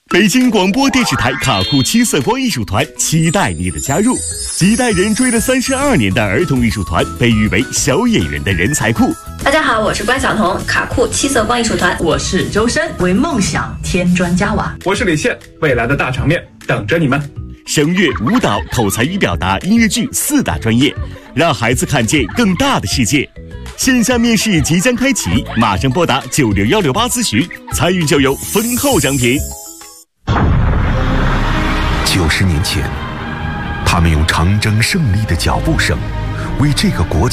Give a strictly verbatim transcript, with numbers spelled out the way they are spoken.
北京广播电视台卡库七色光艺术团期待你的加入。几代人追了三十二年的儿童艺术团，被誉为小演员的人才库。 大家好，我是关晓彤，卡库七色光艺术团。 我是周深，为梦想添砖加瓦。 我是李现，未来的大场面等着你们。 声乐、舞蹈、口才与表达、音乐剧四大专业，让孩子看见更大的世界。线下面试即将开启，马上拨打九六幺六八咨询，参与就有丰厚奖品。 九十年前，他们用长征胜利的脚步声，为这个国家